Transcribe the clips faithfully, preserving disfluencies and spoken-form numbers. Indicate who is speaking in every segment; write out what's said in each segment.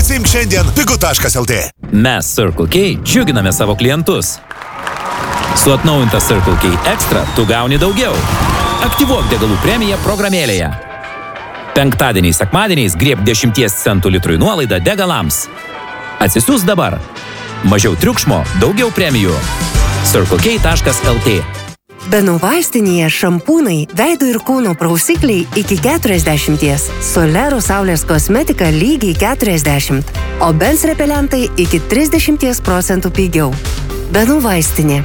Speaker 1: Atsimk šiandien pigu taškas lt.
Speaker 2: Mes Circle K džiuginame savo klientus. Su atnaujinta Circle K Extra tu gauni daugiau. Aktyvuok degalų premiją programėlėje. Penktadieniais, sekmadieniais grieb dešimties centų litrui nuolaidą degalams. Atsisiųs dabar. Mažiau triukšmo, daugiau premijų. circle k taškas lt.
Speaker 3: Benų vaistinėje šampūnai, veido ir kūno prausikliai iki keturiasdešimties, Solero saulės kosmetika lygiai keturiasdešimt, o Benz repelentai iki trisdešimties procentų pigiau. Benų vaistinė.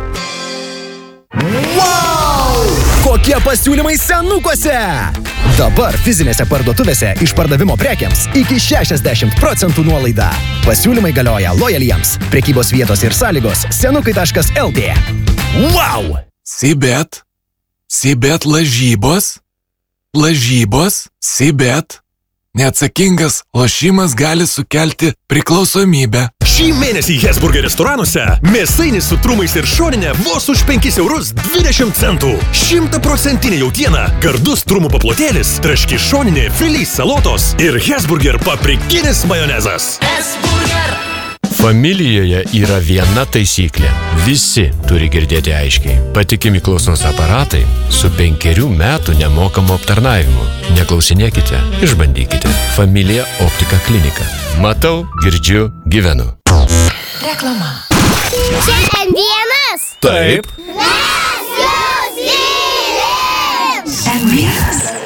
Speaker 4: Wow! Kokie pasiūlymai senukuose! Dabar fizinėse parduotuvėse išpardavimo prekiams iki šešiasdešimt procentų nuolaida. Pasiūlymai galioja lojaliems. Prekybos vietos ir sąlygos senukai taškas lt. Wow!
Speaker 5: Sibet, Sibet lažybos, lažybos, Sibet. Neatsakingas lošimas gali sukelti priklausomybę.
Speaker 6: Šį mėnesį Hesburger restoranuose mėsainis su trumais ir šoninė vos už penkis eurus dvidešimt centų. Šimtaprocentinė jautiena, gardus trumų paplotėlis, traški šoninė, filys salotos ir Hesburger paprikinis majonezas.
Speaker 7: Hesburger.
Speaker 8: Familijoje yra viena taisyklė. Visi turi girdėti aiškiai. Patikimi klausos aparatai su penkerių metų nemokamu aptarnavimu. Neklausinėkite, išbandykite. Familija Optika klinika. Matau, girdžiu, gyvenu.
Speaker 7: Reklama.
Speaker 9: Šiandienas.
Speaker 8: Taip.
Speaker 9: Mes jūs mylim.
Speaker 7: Šiandienas.